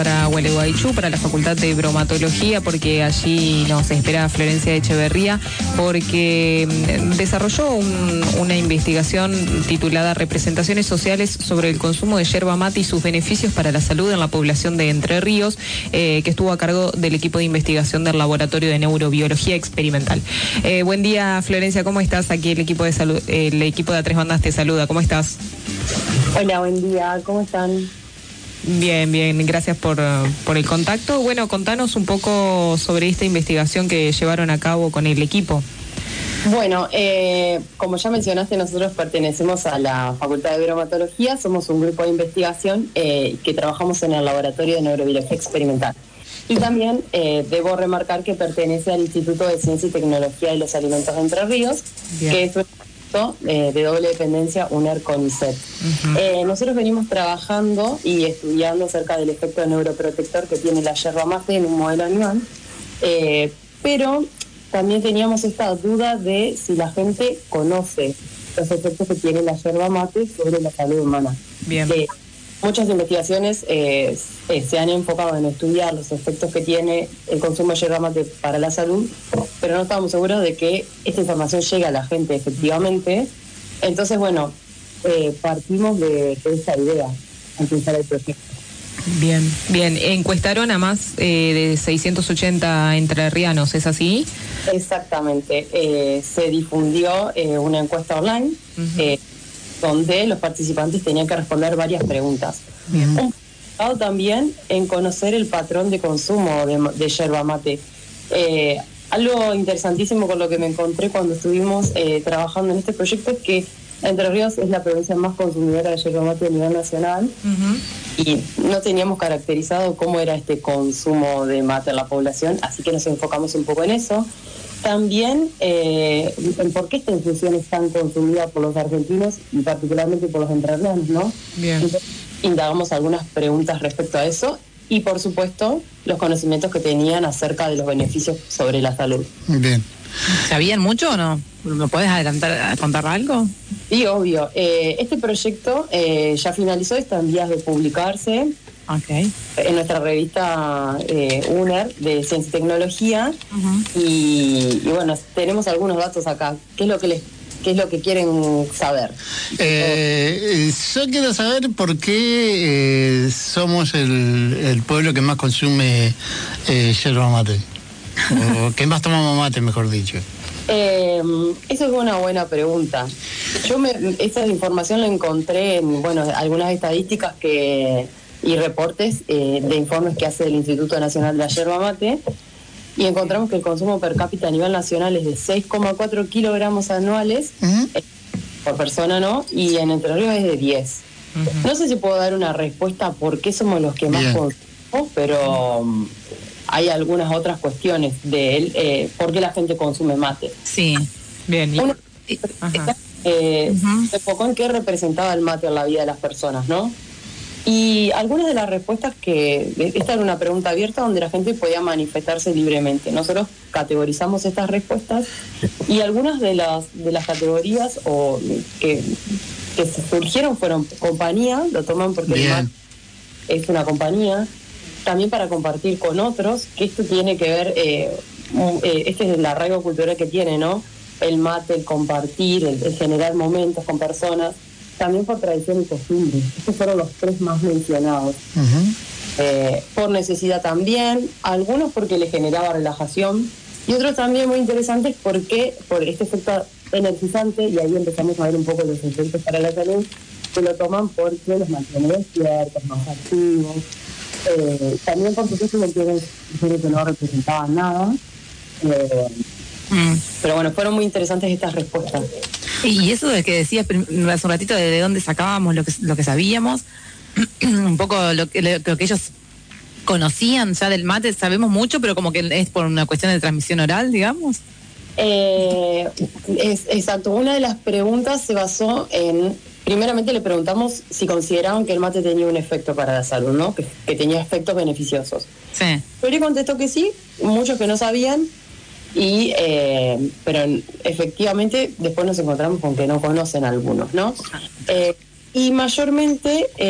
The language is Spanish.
para Gualeguaychú, para la Facultad de Bromatología, porque allí nos espera Florencia Echeverría, porque desarrolló una investigación titulada Representaciones sociales sobre el consumo de yerba mate y sus beneficios para la salud en la población de Entre Ríos, que estuvo a cargo del equipo de investigación del Laboratorio de Neurobiología Experimental. Buen día, Florencia, ¿cómo estás? Aquí el equipo de salud, el equipo de A Tres Bandas te saluda. ¿Cómo estás? Hola, buen día. ¿Cómo están? Bien, bien, gracias por el contacto. Bueno, contanos un poco sobre esta investigación que llevaron a cabo con el equipo. Bueno, como ya mencionaste, nosotros pertenecemos a la Facultad de Bromatología, somos un grupo de investigación que trabajamos en el Laboratorio de Neurobiología Experimental. Y también debo remarcar que pertenece al Instituto de Ciencia y Tecnología de los Alimentos de Entre Ríos, Bien. Que es un de doble dependencia UNER-CONICET. Nosotros venimos trabajando y estudiando acerca del efecto neuroprotector que tiene la yerba mate en un modelo animal, pero también teníamos esta duda de si la gente conoce los efectos que tiene la yerba mate sobre la salud humana. Bien. Muchas investigaciones se han enfocado en estudiar los efectos que tiene el consumo de yerba mate para la salud, pero no estábamos seguros de que esta información llegue a la gente efectivamente. Entonces, bueno, partimos de esa idea al empezar el proyecto. Bien, bien. Encuestaron a más de 680 entrerrianos, ¿es así? Exactamente. Se difundió una encuesta online, donde los participantes tenían que responder varias preguntas. Un lado también en conocer el patrón de consumo de yerba mate. Algo interesantísimo con lo que me encontré cuando estuvimos trabajando en este proyecto es que Entre Ríos es la provincia más consumidora de yerba mate a nivel nacional, y no teníamos caracterizado cómo era este consumo de mate en la población, así que nos enfocamos un poco en eso. También en por qué esta infusión es tan consumida por los argentinos y particularmente por los entrerrianos, ¿no? Bien. Entonces, indagamos algunas preguntas respecto a eso y, por supuesto, los conocimientos que tenían acerca de los beneficios sobre la salud. Bien. ¿Sabían mucho o no? ¿Me puedes contar algo? Sí, obvio. Este proyecto ya finalizó, está en vías de publicarse. Okay. En nuestra revista UNER de Ciencia y Tecnología. Y bueno, tenemos algunos datos acá. ¿Qué es lo que quieren saber? Yo quiero saber por qué somos el pueblo que más consume yerba mate, o que más tomamos mate, mejor dicho. Eso es una buena pregunta. Esa información la encontré en algunas estadísticas y reportes de informes que hace el Instituto Nacional de la Yerba Mate, y encontramos que el consumo per cápita a nivel nacional es de 6,4 kilogramos anuales por persona, ¿no? Y en Entre Ríos es de 10. No sé si puedo dar una respuesta por qué somos los que más consumimos, pero hay algunas otras cuestiones de por qué la gente consume mate. Sí, bien. Se enfocó en qué representaba el mate en la vida de las personas, ¿no? Y algunas de las respuestas esta era una pregunta abierta donde la gente podía manifestarse libremente. Nosotros categorizamos estas respuestas y algunas de las categorías que surgieron fueron compañía, lo toman porque el mate es una compañía, también para compartir con otros, que esto tiene que ver, este es el arraigo cultural que tiene, ¿no? El mate, el compartir, el generar momentos con personas. También por tradición y costumbre. Estos fueron los tres más mencionados. Por necesidad también, algunos porque les generaba relajación, y otros también muy interesantes por este efecto energizante, y ahí empezamos a ver un poco los efectos para la salud, que lo toman porque los mantienen despiertos, más activos. También por supuesto dijeron que no representaban nada. Pero bueno, fueron muy interesantes estas respuestas. Y eso de que decías hace un ratito de dónde sacábamos lo que sabíamos, un poco lo que ellos conocían ya del mate, sabemos mucho, pero como que es por una cuestión de transmisión oral, digamos. Exacto, una de las preguntas se basó en, primeramente le preguntamos si consideraban que el mate tenía un efecto para la salud, ¿no? Que tenía efectos beneficiosos. Sí. Pero él contestó que sí, muchos que no sabían. Pero efectivamente después nos encontramos con que no conocen algunos, ¿no? Y mayormente